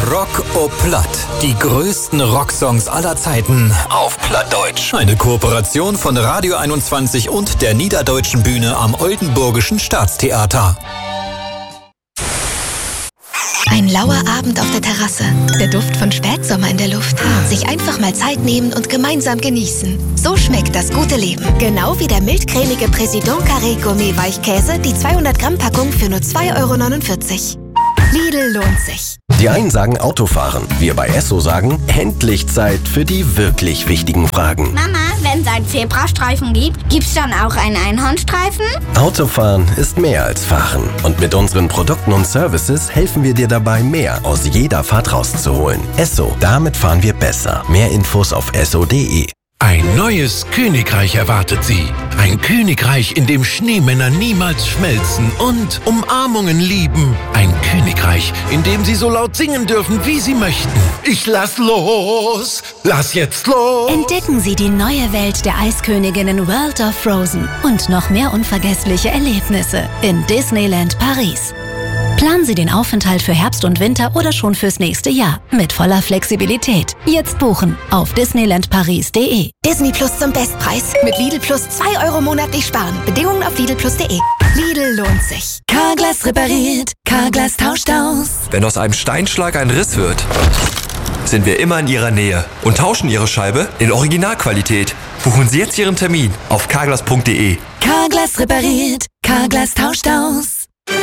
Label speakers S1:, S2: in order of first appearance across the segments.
S1: Rock o Platt. Die größten Rocksongs aller Zeiten auf Plattdeutsch. Eine Kooperation von Radio 21 und der Niederdeutschen Bühne am Oldenburgischen Staatstheater.
S2: Ein lauer Abend auf der Terrasse. Der Duft von Spätsommer in der Luft. Sich einfach mal Zeit nehmen und gemeinsam genießen. So schmeckt das gute Leben. Genau wie der mildcremige Président Carré Gourmet Weichkäse, die 200 Gramm Packung für nur 2,49 €. Lidl lohnt sich.
S3: Die einen sagen Autofahren. Wir bei Esso sagen, endlich Zeit für die wirklich wichtigen Fragen.
S4: Mama, wenn es einen Zebrastreifen gibt, gibt's dann auch einen Einhornstreifen?
S3: Autofahren ist mehr als Fahren. Und mit unseren Produkten und Services helfen wir dir dabei, mehr aus jeder Fahrt rauszuholen. Esso, damit fahren wir besser. Mehr Infos auf esso.de.
S5: Ein neues Königreich erwartet Sie. Ein Königreich, in dem Schneemänner niemals schmelzen und Umarmungen lieben. Ein Königreich, in dem Sie so laut singen dürfen, wie Sie möchten. Ich lass los, lass jetzt los.
S6: Entdecken Sie die neue Welt der Eisköniginnen World of Frozen und noch mehr unvergessliche Erlebnisse in Disneyland Paris. Planen Sie den Aufenthalt für Herbst und Winter oder schon fürs nächste Jahr mit voller Flexibilität. Jetzt buchen auf disneylandparis.de.
S2: Disney Plus zum Bestpreis. Mit Lidl Plus 2 € monatlich sparen. Bedingungen auf lidlplus.de. Lidl lohnt sich.
S6: Carglass repariert, Carglass tauscht aus.
S7: Wenn aus einem Steinschlag ein Riss wird, sind wir immer in Ihrer Nähe und tauschen Ihre Scheibe in Originalqualität. Buchen Sie jetzt Ihren Termin auf carglass.de.
S6: Carglass repariert, Carglass tauscht aus.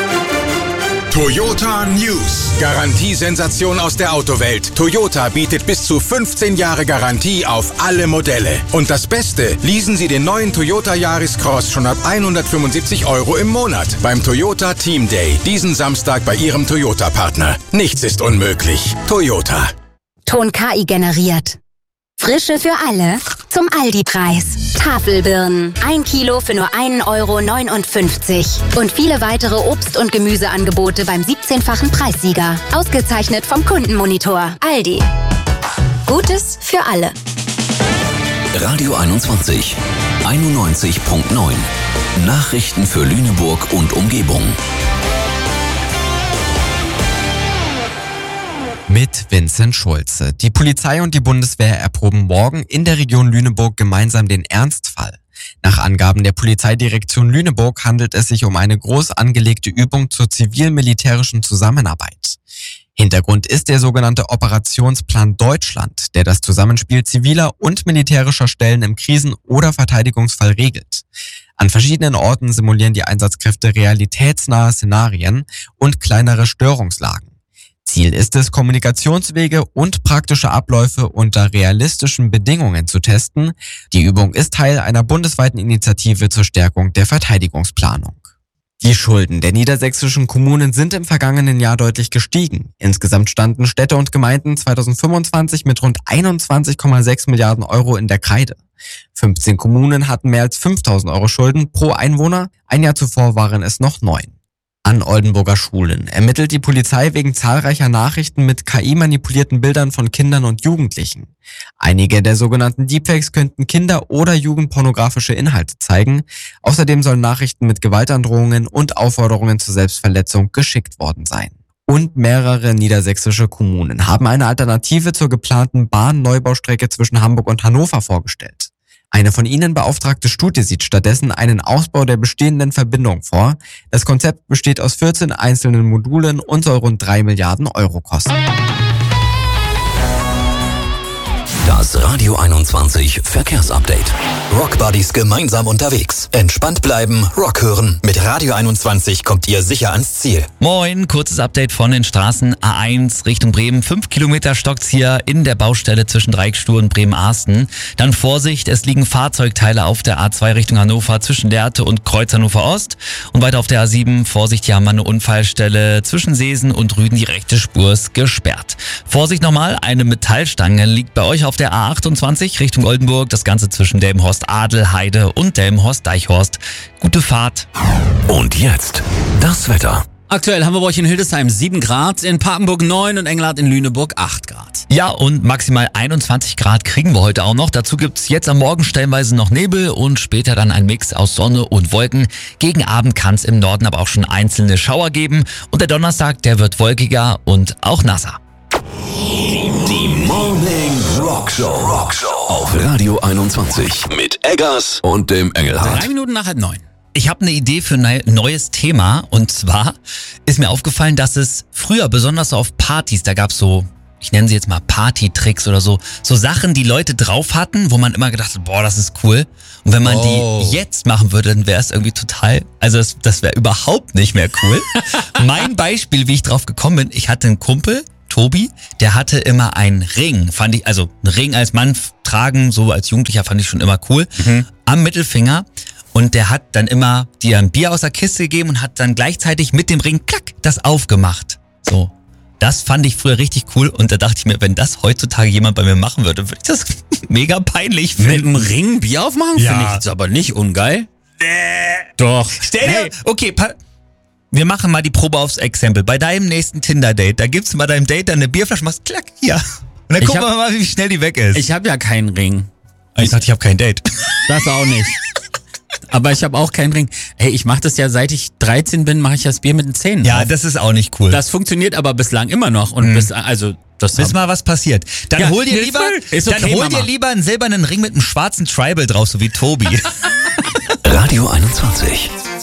S8: Toyota News. Garantiesensation aus der Autowelt. Toyota bietet bis zu 15 Jahre Garantie auf alle Modelle. Und das Beste, leasen Sie den neuen Toyota Yaris Cross schon ab 175 € im Monat beim Toyota Team Day. Diesen Samstag bei Ihrem Toyota-Partner. Nichts ist unmöglich. Toyota.
S9: Ton KI generiert. Frische für alle zum Aldi-Preis. Tafelbirnen. 1 Kilo für nur 1,59 € Und viele weitere Obst- und Gemüseangebote beim 17-fachen Preissieger. Ausgezeichnet vom Kundenmonitor. Aldi. Gutes für alle.
S1: Radio 21 91.9. Nachrichten für Lüneburg und Umgebung.
S10: Mit Vincent Schulze. Die Polizei und die Bundeswehr erproben morgen in der Region Lüneburg gemeinsam den Ernstfall. Nach Angaben der Polizeidirektion Lüneburg handelt es sich um eine groß angelegte Übung zur zivil-militärischen Zusammenarbeit. Hintergrund ist der sogenannte Operationsplan Deutschland, der das Zusammenspiel ziviler und militärischer Stellen im Krisen- oder Verteidigungsfall regelt. An verschiedenen Orten simulieren die Einsatzkräfte realitätsnahe Szenarien und kleinere Störungslagen. Ziel ist es, Kommunikationswege und praktische Abläufe unter realistischen Bedingungen zu testen. Die Übung ist Teil einer bundesweiten Initiative zur Stärkung der Verteidigungsplanung. Die Schulden der niedersächsischen Kommunen sind im vergangenen Jahr deutlich gestiegen. Insgesamt standen Städte und Gemeinden 2025 mit rund 21,6 Milliarden € in der Kreide. 15 Kommunen hatten mehr als 5.000 € Schulden pro Einwohner. Ein Jahr zuvor waren es noch 9. An Oldenburger Schulen ermittelt die Polizei wegen zahlreicher Nachrichten mit KI-manipulierten Bildern von Kindern und Jugendlichen. Einige der sogenannten Deepfakes könnten Kinder- oder jugendpornografische Inhalte zeigen. Außerdem sollen Nachrichten mit Gewaltandrohungen und Aufforderungen zur Selbstverletzung geschickt worden sein. Und mehrere niedersächsische Kommunen haben eine Alternative zur geplanten Bahnneubaustrecke zwischen Hamburg und Hannover vorgestellt. Eine von ihnen beauftragte Studie sieht stattdessen einen Ausbau der bestehenden Verbindung vor. Das Konzept besteht aus 14 einzelnen Modulen und soll rund 3 Milliarden € kosten.
S1: Das Radio 21 Verkehrsupdate. Rockbuddies gemeinsam unterwegs. Entspannt bleiben, Rock hören. Mit Radio 21 kommt ihr sicher ans Ziel.
S11: Moin, kurzes Update von den Straßen. A1 Richtung Bremen. 5 Kilometer stockt's hier in der Baustelle zwischen Dreiecksstuhl und Bremen-Arsten. Dann Vorsicht, es liegen Fahrzeugteile auf der A2 Richtung Hannover zwischen Lehrte und Kreuz Hannover Ost. Und weiter auf der A7, Vorsicht, hier haben wir eine Unfallstelle zwischen Seesen und Rüden. Die rechte Spur ist gesperrt. Vorsicht nochmal, eine Metallstange liegt bei euch auf der A28 Richtung Oldenburg. Das Ganze zwischen Delmenhorst-Adelheide und Delmenhorst-Deichhorst. Gute Fahrt.
S1: Und jetzt das Wetter.
S12: Aktuell haben wir bei euch in Hildesheim 7 Grad, in Papenburg 9 und Engelhardt in Lüneburg 8 Grad.
S11: Ja, und maximal 21 Grad kriegen wir heute auch noch. Dazu gibt's jetzt am Morgen stellenweise noch Nebel und später dann ein Mix aus Sonne und Wolken. Gegen Abend kann es im Norden aber auch schon einzelne Schauer geben. Und der Donnerstag, der wird wolkiger und auch nasser.
S13: Die Morning Rockshow. Auf Radio 21 mit Eggers und dem Engelhardt.
S12: 3 Minuten nach 8:09.
S11: Ich habe eine Idee für ein neues Thema und zwar ist mir aufgefallen, dass es früher besonders so auf Partys, da gab's so, ich nenne sie jetzt mal Party-Tricks oder so Sachen, die Leute drauf hatten, wo man immer gedacht hat, boah, das ist cool. Und wenn man die jetzt machen würde, dann wäre es irgendwie total, also das wäre überhaupt nicht mehr cool. Mein Beispiel, wie ich drauf gekommen bin, ich hatte einen Kumpel, Tobi, der hatte immer einen Ring, fand ich, also einen Ring als Mann tragen, so als Jugendlicher fand ich schon immer cool, am Mittelfinger. Und der hat dann immer dir ein Bier aus der Kiste gegeben und hat dann gleichzeitig mit dem Ring, klack, das aufgemacht. So. Das fand ich früher richtig cool und da dachte ich mir, wenn das heutzutage jemand bei mir machen würde, würde ich das mega peinlich finden.
S12: Mit einem Ring Bier aufmachen?
S11: Ja.
S12: Finde ich jetzt aber nicht ungeil. Doch.
S11: Stell dir, okay, wir machen mal die Probe aufs Exempel. Bei deinem nächsten Tinder-Date, da gibst du bei deinem Date dann eine Bierflasche, machst klack, hier. Und dann gucken wir mal, wie schnell die weg ist.
S12: Ich habe ja keinen Ring.
S11: Ich dachte, ich habe kein Date.
S12: Das auch nicht. Aber ich habe auch keinen Ring. Hey, ich mache das ja, seit ich 13 bin, mache ich das Bier mit den Zähnen.
S11: Ja, das ist auch nicht cool.
S12: Das funktioniert aber bislang immer noch. Und bis
S11: mal was passiert. Dann
S12: Ja,
S11: hol dir
S12: nee,
S11: lieber,
S12: ist okay,
S11: dann hol dir
S12: Mama.
S11: lieber einen silbernen Ring mit einem schwarzen Tribal drauf, so wie Tobi.
S13: Radio 21.